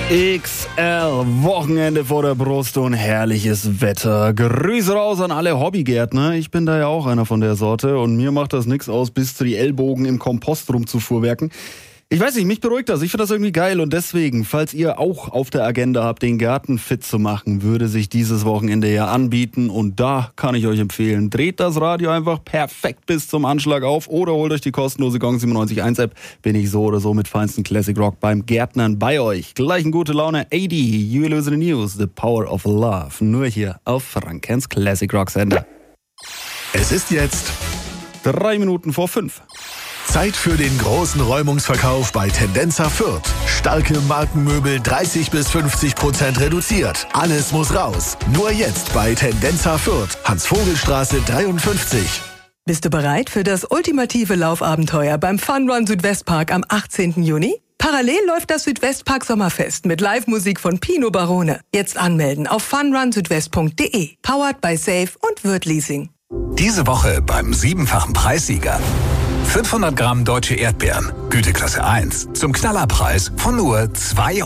XL, Wochenende vor der Brust und herrliches Wetter. Grüße raus an alle Hobbygärtner. Ich bin da ja auch einer von der Sorte und mir macht das nichts aus, bis zu die Ellbogen im Kompost rumzufuhrwerken. Ich weiß nicht, mich beruhigt das. Ich finde das irgendwie geil und deswegen, falls ihr auch auf der Agenda habt, den Garten fit zu machen, würde sich dieses Wochenende ja anbieten und da kann ich euch empfehlen, dreht das Radio einfach perfekt bis zum Anschlag auf oder holt euch die kostenlose Gong 97.1 App. Bin ich so oder so mit feinsten Classic Rock beim Gärtnern bei euch. Gleich eine gute Laune. AD, You Will Lose the News, The Power of Love. Nur hier auf Frankens Classic Rock Sender. Es ist jetzt 3 Minuten vor 5. Zeit für den großen Räumungsverkauf bei Tendenza Fürth. Starke Markenmöbel 30-50% reduziert. Alles muss raus. Nur jetzt bei Tendenza Fürth. Hans-Vogel-Straße 53. Bist du bereit für das ultimative Laufabenteuer beim Fun Run Südwestpark am 18. Juni? Parallel läuft das Südwestpark Sommerfest mit Live-Musik von Pino Barone. Jetzt anmelden auf funrunsüdwest.de. Powered by Safe und Würth Leasing. Diese Woche beim 7-fachen Preissieger. 500 Gramm deutsche Erdbeeren, Güteklasse 1, zum Knallerpreis von nur 2,49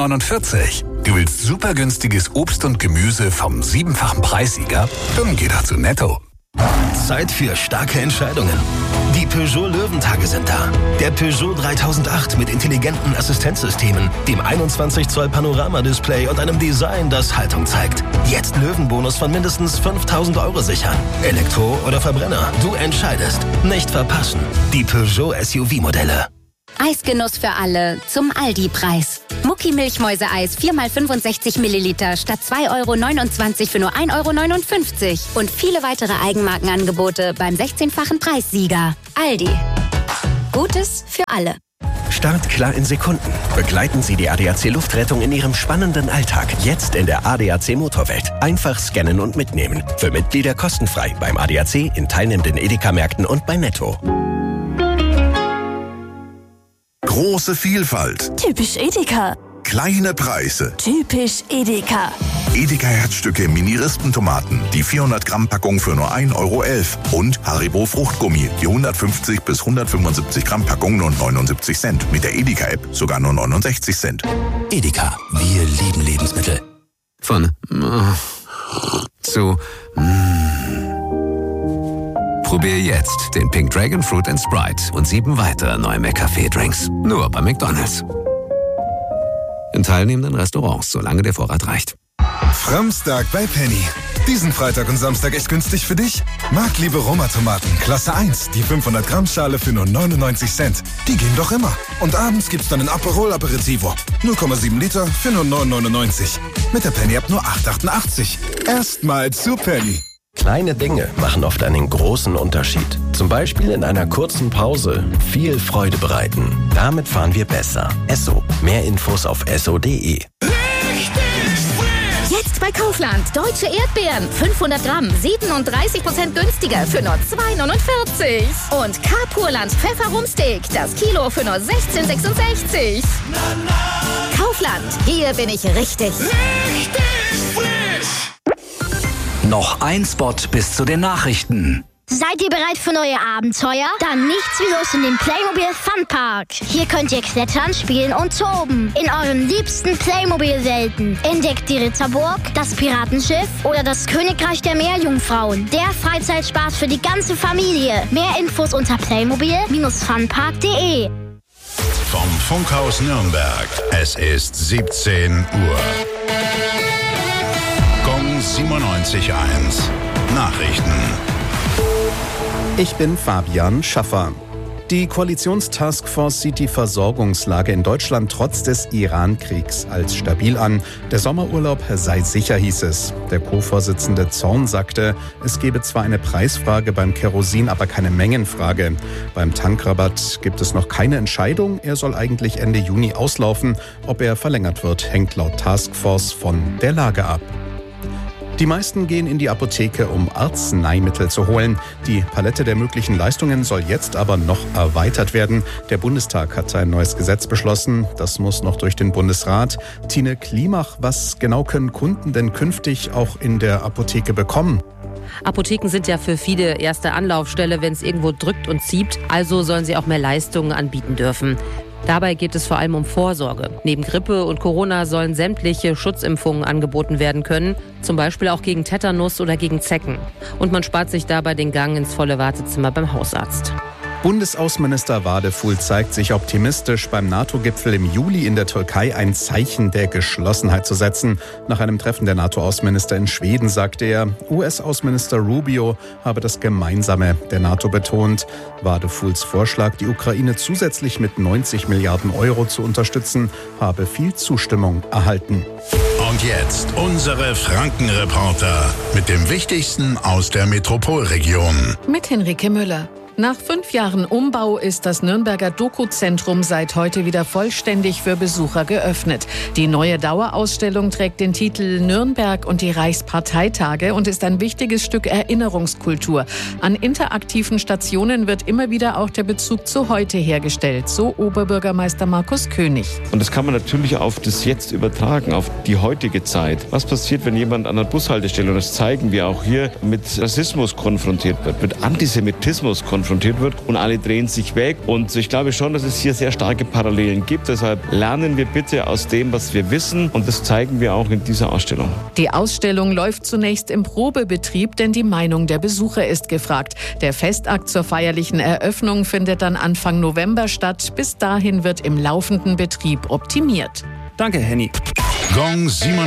€. Du willst super günstiges Obst und Gemüse vom 7-fachen Preissieger? Dann geh doch zu Netto. Zeit für starke Entscheidungen. Die Peugeot Löwentage sind da. Der Peugeot 3008 mit intelligenten Assistenzsystemen, dem 21 Zoll Panoramadisplay und einem Design, das Haltung zeigt. Jetzt Löwenbonus von mindestens 5.000 € sichern. Elektro oder Verbrenner, du entscheidest. Nicht verpassen. Die Peugeot SUV-Modelle. Eisgenuss für alle zum Aldi-Preis. Mucki-Milchmäuse-Eis 4x65 Milliliter statt 2,29 € für nur 1,59 € und viele weitere Eigenmarkenangebote beim 16-fachen Preissieger. Aldi. Gutes für alle. Start klar in Sekunden. Begleiten Sie die ADAC Luftrettung in Ihrem spannenden Alltag. Jetzt in der ADAC Motorwelt. Einfach scannen und mitnehmen. Für Mitglieder kostenfrei beim ADAC, in teilnehmenden Edeka-Märkten und bei Netto. Große Vielfalt. Typisch Edeka. Kleine Preise. Typisch Edeka. Edeka Herzstücke Mini-Rispentomaten, die 400 Gramm Packung für nur 1,11 € und Haribo Fruchtgummi, die 150 bis 175 Gramm Packung nur 79 Cent. Mit der Edeka-App sogar nur 69 Cent. Edeka, wir lieben Lebensmittel. Von zu Probier jetzt den Pink Dragon Fruit & Sprite und 7 weitere neue McCafé-Drinks. Nur bei McDonald's. In teilnehmenden Restaurants, solange der Vorrat reicht. Framstag bei Penny. Diesen Freitag und Samstag echt günstig für dich? Marktliebe Roma-Tomaten, Klasse 1, die 500 Gramm Schale für nur 99 Cent. Die gehen doch immer. Und abends gibt's dann ein Aperol Aperitivo. 0,7 Liter für nur 9,99. Mit der Penny-App nur 8,88. Erstmal zu Penny. Kleine Dinge machen oft einen großen Unterschied. Zum Beispiel in einer kurzen Pause viel Freude bereiten. Damit fahren wir besser. Esso. Mehr Infos auf esso.de. Jetzt bei Kaufland. Deutsche Erdbeeren. 500 Gramm. 37% günstiger für nur 2,49 €. Und Carpurland Pfefferrumsteak. Das Kilo für nur 16,66 €. Kaufland. Hier bin ich richtig. Noch ein Spot bis zu den Nachrichten. Seid ihr bereit für neue Abenteuer? Dann nichts wie los in den Playmobil Funpark. Hier könnt ihr klettern, spielen und toben. In euren liebsten Playmobil-Welten. Entdeckt die Ritterburg, das Piratenschiff oder das Königreich der Meerjungfrauen. Der Freizeitspaß für die ganze Familie. Mehr Infos unter playmobil-funpark.de. Vom Funkhaus Nürnberg. Es ist 17 Uhr. Gong 97.1. Nachrichten. Ich bin Fabian Schaffer. Die Koalitionstaskforce sieht die Versorgungslage in Deutschland trotz des Iran-Kriegs als stabil an. Der Sommerurlaub sei sicher, hieß es. Der Co-Vorsitzende Zorn sagte, es gebe zwar eine Preisfrage beim Kerosin, aber keine Mengenfrage. Beim Tankrabatt gibt es noch keine Entscheidung. Er soll eigentlich Ende Juni auslaufen. Ob er verlängert wird, hängt laut Taskforce von der Lage ab. Die meisten gehen in die Apotheke, um Arzneimittel zu holen. Die Palette der möglichen Leistungen soll jetzt aber noch erweitert werden. Der Bundestag hat ein neues Gesetz beschlossen. Das muss noch durch den Bundesrat. Tine Klimach, was genau können Kunden denn künftig auch in der Apotheke bekommen? Apotheken sind ja für viele erste Anlaufstelle, wenn es irgendwo drückt und zieht. Also sollen sie auch mehr Leistungen anbieten dürfen. Dabei geht es vor allem um Vorsorge. Neben Grippe und Corona sollen sämtliche Schutzimpfungen angeboten werden können, zum Beispiel auch gegen Tetanus oder gegen Zecken. Und man spart sich dabei den Gang ins volle Wartezimmer beim Hausarzt. Bundesaußenminister Wadefuhl zeigt sich optimistisch, beim NATO-Gipfel im Juli in der Türkei ein Zeichen der Geschlossenheit zu setzen. Nach einem Treffen der NATO-Außenminister in Schweden sagte er, US-Außenminister Rubio habe das Gemeinsame der NATO betont. Wadefouls Vorschlag, die Ukraine zusätzlich mit 90 Milliarden Euro zu unterstützen, habe viel Zustimmung erhalten. Und jetzt unsere Franken-Reporter mit dem Wichtigsten aus der Metropolregion. Mit Henrike Müller. Nach 5 Jahren Umbau ist das Nürnberger Doku-Zentrum seit heute wieder vollständig für Besucher geöffnet. Die neue Dauerausstellung trägt den Titel Nürnberg und die Reichsparteitage und ist ein wichtiges Stück Erinnerungskultur. An interaktiven Stationen wird immer wieder auch der Bezug zu heute hergestellt, so Oberbürgermeister Markus König. Und das kann man natürlich auf das Jetzt übertragen, auf die heutige Zeit. Was passiert, wenn jemand an der Bushaltestelle, und das zeigen wir auch hier, mit Rassismus konfrontiert wird, mit Antisemitismus konfrontiert wird und alle drehen sich weg. Und ich glaube schon, dass es hier sehr starke Parallelen gibt. Deshalb lernen wir bitte aus dem, was wir wissen, und das zeigen wir auch in dieser Ausstellung. Die Ausstellung läuft zunächst im Probebetrieb, denn die Meinung der Besucher ist gefragt. Der Festakt zur feierlichen Eröffnung findet dann Anfang November statt. Bis dahin wird im laufenden Betrieb optimiert. Danke, Henny. Gong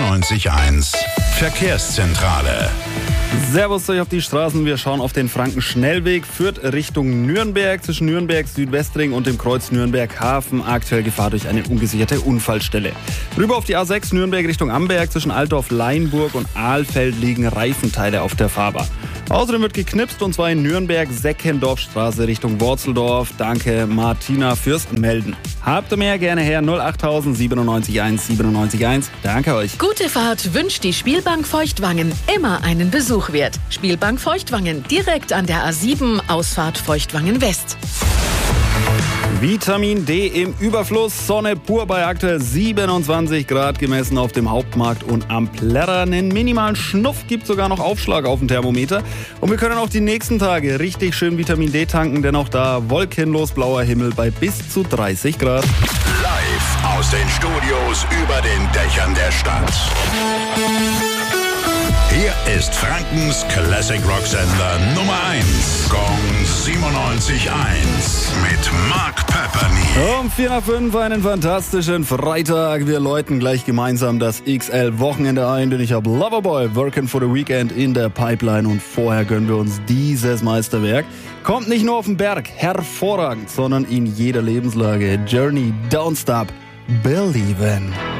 97.1 Verkehrszentrale. Servus euch auf die Straßen. Wir schauen auf den Franken-Schnellweg. Führt Richtung Nürnberg, zwischen Nürnberg Südwestring und dem Kreuz Nürnberg-Hafen. Aktuell Gefahr durch eine ungesicherte Unfallstelle. Rüber auf die A6 Nürnberg Richtung Amberg. Zwischen Altdorf-Leinburg und Ahlfeld liegen Reifenteile auf der Fahrbahn. Außerdem wird geknipst, und zwar in Nürnberg-Seckendorfstraße Richtung Worzeldorf. Danke Martina fürs Melden. Habt ihr mehr, gerne her 08000 97 1. Danke euch. Gute Fahrt wünscht die Spielbank Feuchtwangen. Immer einen Besuch wert. Spielbank Feuchtwangen, direkt an der A7, Ausfahrt Feuchtwangen West. Vitamin D im Überfluss, Sonne pur bei aktuell 27 Grad gemessen auf dem Hauptmarkt und am Plärrer. Einen minimalen Schnuff gibt sogar noch Aufschlag auf dem Thermometer. Und wir können auch die nächsten Tage richtig schön Vitamin D tanken, denn auch da wolkenlos blauer Himmel bei bis zu 30 Grad. Live aus den Studios über den Dächern der Stadt. Hier ist Frankens Classic Rock Sender Nummer 1. Gong 97.1 mit Mark Pepperny. Um 4:05 einen fantastischen Freitag. Wir läuten gleich gemeinsam das XL-Wochenende ein, denn ich habe Loverboy, Working for the Weekend in der Pipeline, und vorher gönnen wir uns dieses Meisterwerk. Kommt nicht nur auf den Berg, hervorragend, sondern in jeder Lebenslage. Journey, Don't Stop, Believin'.